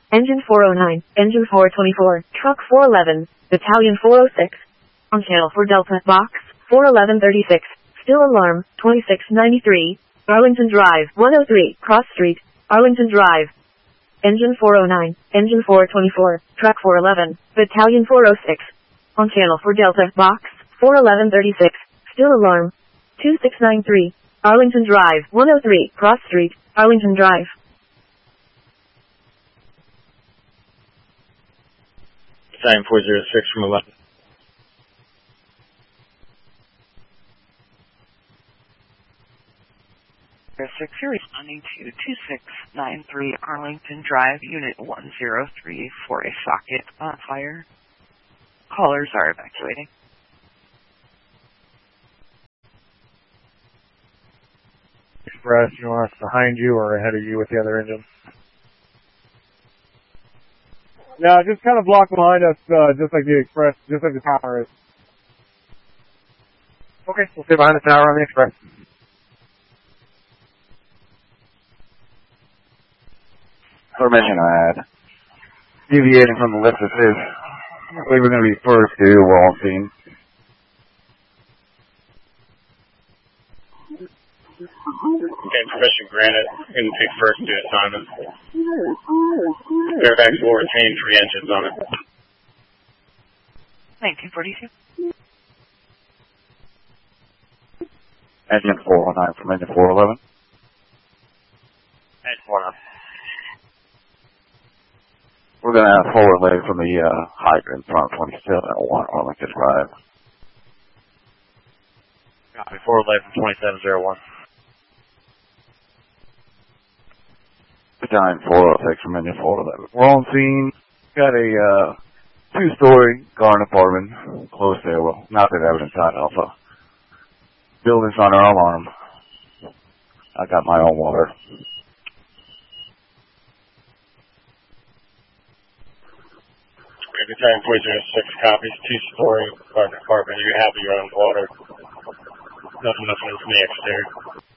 Engine 409, Engine 424, Truck 411, Battalion 406. On channel 4 Delta, Box 41136, still alarm, 2693, Arlington Drive, 103, Cross Street, Arlington Drive. Engine 409, Engine 424, Truck 411, Battalion 406. On channel 4 Delta, Box 41136, still alarm, 2693, Arlington Drive, 103, Cross Street, Arlington Drive. Time 406 from 11. You're responding to 2693 Arlington Drive, Unit 103 for a socket on fire. Callers are evacuating. Express, you want us behind you or ahead of you with the other engine? No, just kind of block behind us, just like the Express, just like the tower is. Okay, we'll stay behind the tower on the Express. Formation I had. Deviating from the list, this is. I believe we're going to be first to we're all seen. Okay, permission granted. Going to take first to assignment. Fairfax will retain 3 engines on it. 1942. Engine 409 from engine 411. Engine 409. We're going to have forward leg from the hydrant front 2701 Arlington Drive. Copy, forward leg from 2701. Battalion 406 from engine 411. We're on scene. Got a 2-story garden apartment close there. Well, not that evidence side alpha. Building's on our alarm. I got my own water. Battalion 406 copies, 2-story garden apartment. You have your own water. Nothing from the exterior.